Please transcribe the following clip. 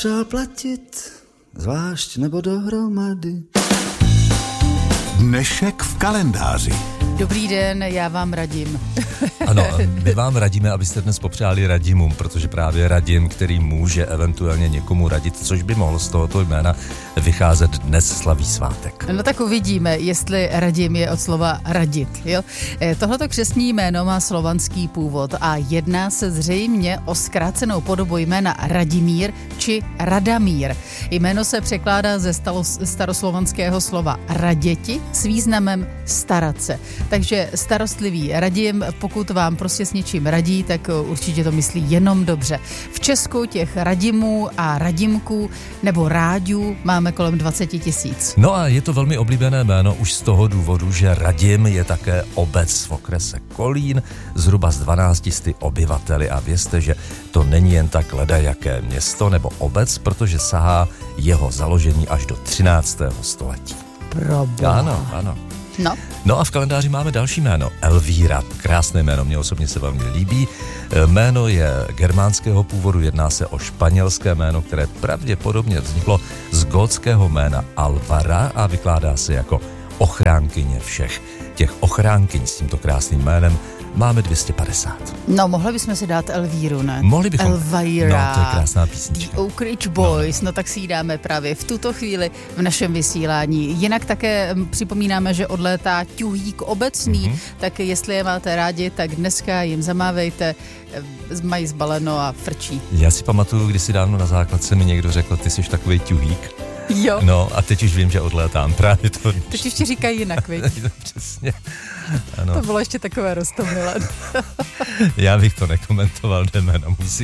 Přál platit, zvlášť nebo dohromady. Dnešek v kalendáři. Dobrý den, já vám radím. Ano, my vám radíme, abyste dnes popřáli Radimům, protože právě Radim, který může eventuálně někomu radit, což by mohlo z tohoto jména vycházet, dnes slaví svátek. No tak uvidíme, jestli Radim je od slova radit. Jo? Tohleto křestní jméno má slovanský původ a jedná se zřejmě o zkrácenou podobu jména Radimír či Radamír. Jméno se překládá ze staroslovanského slova raděti s významem starat se. Takže starostlivý Radim, pokud vám prostě s něčím radí, tak určitě to myslí jenom dobře. V Česku těch Radimů a Radimků nebo Ráďů máme kolem 20 000. No a je to velmi oblíbené jméno už z toho důvodu, že Radim je také obec v okrese Kolín, zhruba s 12 000 obyvateli a vězte, že to není jen tak ledajaké město nebo obec, protože sahá jeho založení až do 13. století. Proboha. Ano. No a v kalendáři máme další jméno, Elvíra. Krásné jméno, mě osobně se velmi líbí. Jméno je germánského původu, jedná se o španělské jméno, které pravděpodobně vzniklo z gótského jména Alvara a vykládá se jako ochránkyně všech. Těch ochránkyň s tímto krásným jménem máme 250. No, mohli bychom si dát Elvíru, ne? Mohli bychom. Elvira. No, to je krásná písnička. The Oak Ridge Boys, no tak si ji dáme právě v tuto chvíli v našem vysílání. Jinak také připomínáme, že odlétá ťuhýk obecný, tak jestli je máte rádi, tak dneska jim zamávejte, mají zbaleno a frčí. Já si pamatuju, když si dávno na základce mi někdo řekl, ty jsi takovej ťuhýk. Jo. No a teď už vím, že odlétám právě to. Teď ještě říkají jinak, viď? Přesně. Ano. To bylo ještě takové roztomilé. Já bych to nekomentoval, jdeme na muziku.